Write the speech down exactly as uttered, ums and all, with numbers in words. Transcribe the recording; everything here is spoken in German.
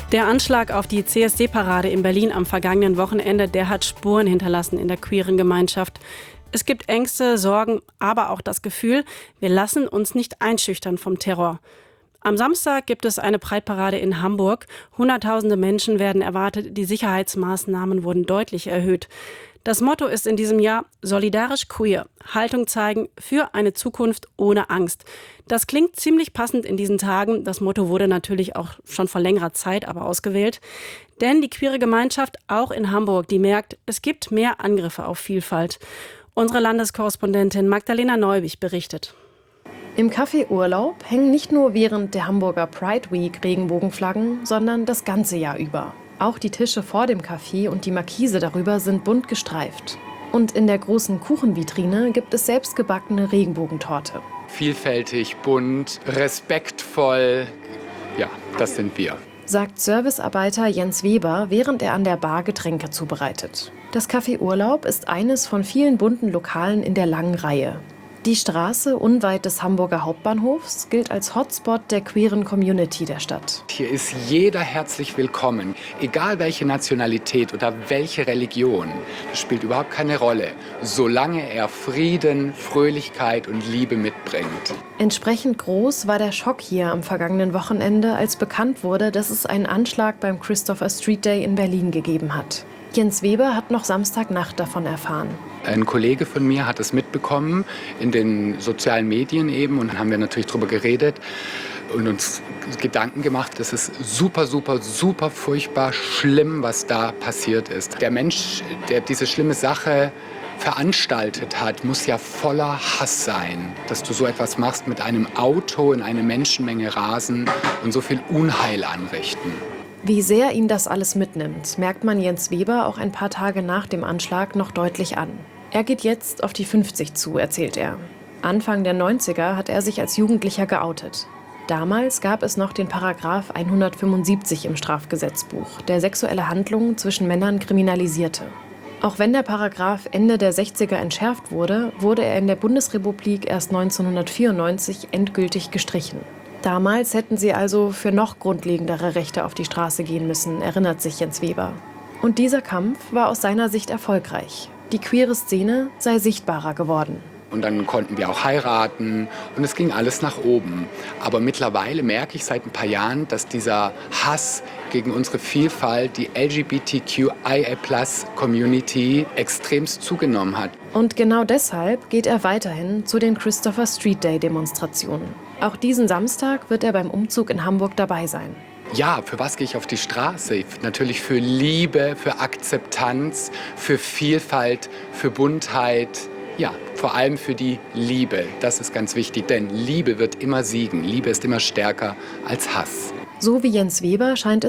Der Anschlag auf die C S D-Parade in Berlin am vergangenen Wochenende, der hat Spuren hinterlassen in der queeren Gemeinschaft. Es gibt Ängste, Sorgen, aber auch das Gefühl, wir lassen uns nicht einschüchtern vom Terror. Am Samstag gibt es eine Pride-Parade in Hamburg. Hunderttausende Menschen werden erwartet, die Sicherheitsmaßnahmen wurden deutlich erhöht. Das Motto ist in diesem Jahr solidarisch queer, Haltung zeigen für eine Zukunft ohne Angst. Das klingt ziemlich passend in diesen Tagen. Das Motto wurde natürlich auch schon vor längerer Zeit aber ausgewählt. Denn die queere Gemeinschaft, auch in Hamburg, die merkt, es gibt mehr Angriffe auf Vielfalt. Unsere Landeskorrespondentin Magdalena Neubich berichtet. Im Café Urlaub hängen nicht nur während der Hamburger Pride Week Regenbogenflaggen, sondern das ganze Jahr über. Auch die Tische vor dem Café und die Markise darüber sind bunt gestreift. Und in der großen Kuchenvitrine gibt es selbstgebackene Regenbogentorte. Vielfältig, bunt, respektvoll. Ja, das sind wir. Sagt Servicearbeiter Jens Weber, während er an der Bar Getränke zubereitet. Das Café Urlaub ist eines von vielen bunten Lokalen in der langen Reihe. Die Straße unweit des Hamburger Hauptbahnhofs gilt als Hotspot der queeren Community der Stadt. Hier ist jeder herzlich willkommen, egal welche Nationalität oder welche Religion. Das spielt überhaupt keine Rolle, solange er Frieden, Fröhlichkeit und Liebe mitbringt. Entsprechend groß war der Schock hier am vergangenen Wochenende, als bekannt wurde, dass es einen Anschlag beim Christopher Street Day in Berlin gegeben hat. Jens Weber hat noch Samstagnacht davon erfahren. Ein Kollege von mir hat es mitbekommen in den sozialen Medien eben und dann haben wir natürlich darüber geredet und uns Gedanken gemacht. Das ist super, super, super furchtbar schlimm, was da passiert ist. Der Mensch, der diese schlimme Sache veranstaltet hat, muss ja voller Hass sein, dass du so etwas machst, mit einem Auto in eine Menschenmenge rasen und so viel Unheil anrichten. Wie sehr ihn das alles mitnimmt, merkt man Jens Weber auch ein paar Tage nach dem Anschlag noch deutlich an. Er geht jetzt auf die fünfzig zu, erzählt er. Anfang der neunziger hat er sich als Jugendlicher geoutet. Damals gab es noch den Paragraph hundertfünfundsiebzig im Strafgesetzbuch, der sexuelle Handlungen zwischen Männern kriminalisierte. Auch wenn der Paragraph Ende der sechziger entschärft wurde, wurde er in der Bundesrepublik erst neunzehnhundertvierundneunzig endgültig gestrichen. Damals hätten sie also für noch grundlegendere Rechte auf die Straße gehen müssen, erinnert sich Jens Weber. Und dieser Kampf war aus seiner Sicht erfolgreich. Die queere Szene sei sichtbarer geworden. Und dann konnten wir auch heiraten und es ging alles nach oben. Aber mittlerweile merke ich seit ein paar Jahren, dass dieser Hass gegen unsere Vielfalt, die L G B T Q I A Plus Community, extremst zugenommen hat. Und genau deshalb geht er weiterhin zu den Christopher Street Day Demonstrationen. Auch diesen Samstag wird er beim Umzug in Hamburg dabei sein. Ja, für was gehe ich auf die Straße? Natürlich für Liebe, für Akzeptanz, für Vielfalt, für Buntheit. Ja, vor allem für die Liebe. Das ist ganz wichtig, denn Liebe wird immer siegen. Liebe ist immer stärker als Hass. So wie Jens Weber scheint es